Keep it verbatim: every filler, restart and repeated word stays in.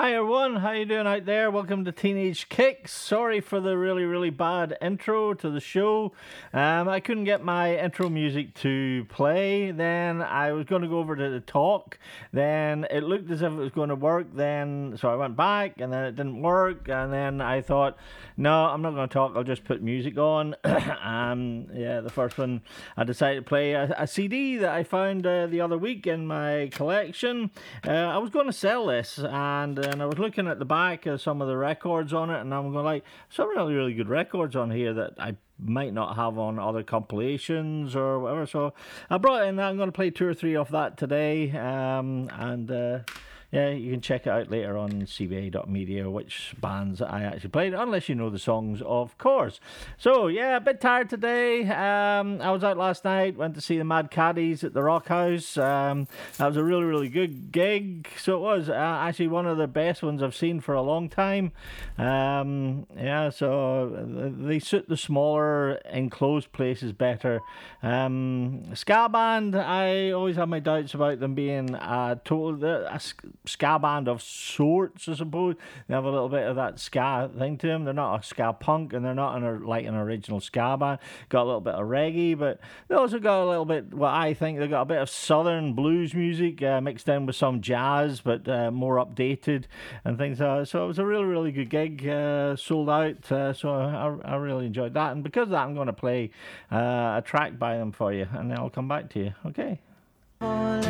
Hi everyone, how you doing out there? Welcome to Teenage Kicks. Sorry for the really, really bad intro to the show. Um, I couldn't get my intro music to play. Then I was going to go over to the talk. Then it looked as if it was going to work. Then so I went back, and then it didn't work. And then I thought, no, I'm not going to talk. I'll just put music on. um, yeah, the first one I decided to play a, a C D that I found uh, the other week in my collection. Uh, I was going to sell this, and and I was looking at the back of some of the records on it, and I'm going like, some really, really good records on here that I might not have on other compilations or whatever. So I brought it in. I'm going to play two or three of that today, um, and uh, yeah, you can check it out later on C B A dot media which bands I actually played, unless you know the songs, of course. So yeah, a bit tired today. Um, I was out last night, went to see the Mad Caddies at the Rock House. Um, that was a really, really good gig. So it was uh, actually one of the best ones I've seen for a long time. Um, yeah, so they suit the smaller enclosed places better. Um, ska band, I always have my doubts about them being a total a ska band of sorts, I suppose. They have a little bit of that ska thing to them. They're not a ska punk, and they're not an, like an original ska band. Got a little bit of reggae, but they also got a little bit, what I think, they got a bit of southern blues music uh, mixed in with some jazz, but uh, more updated and things like that. So it was a really, really good gig, uh, sold out. Uh, so I, I really enjoyed that, and because of that, I'm going to play uh, a track by them for you, and then I'll come back to you. Okay.